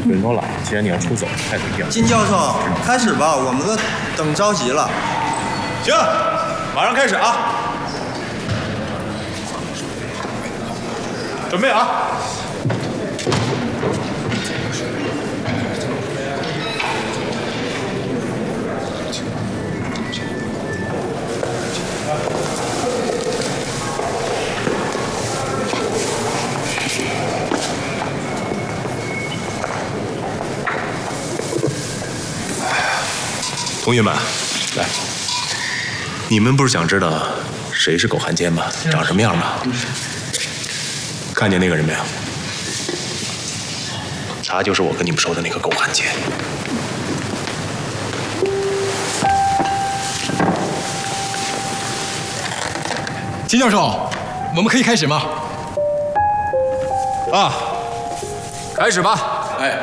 人都来，既然你要出走，态度一样。 金教授，开始吧，我们都等着急了。 行，马上开始啊！准备啊！同学们，来，你们不是想知道谁是狗汉奸吗？长什么样吗？看见那个人没有？他就是我跟你们说的那个狗汉奸。 金教授，我们可以开始吗？ 啊，开始吧。哎，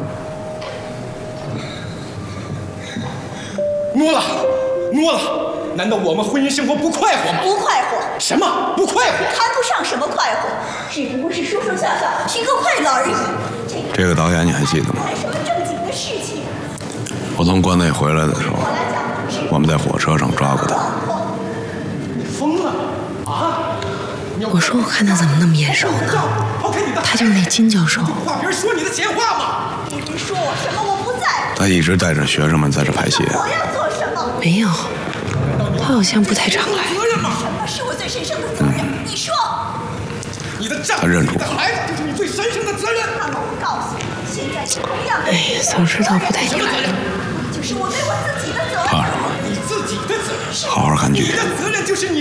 摸了，摸了。难道我们婚姻生活不快活吗？ 不快活。 什么不快活？ 谈不上什么快活，只不过是说说笑笑，寻个快乐而已。 这个导演你还记得吗？ 谈什么正经的事情？ 我从关内回来的时候，我们在火车上抓过他。 你疯了啊！ 我说我看他怎么那么眼熟呢？他就是那金教授。 怕别人说你的闲话吗？ 别人说我什么我不在。 他一直带着学生们在这排戏。 我要做什么？ 没有，他好像不太常来。 什么是我最神圣的责任？你说。 你的丈夫、 他认出你的孩子就是你最神圣的责任。 那么我告诉你，现在是同样的。 哎，早知道不带你来了。 就是我对我自己的责任。 怕什么？ 你自己的责任。 好好看剧。 你的责任就是你。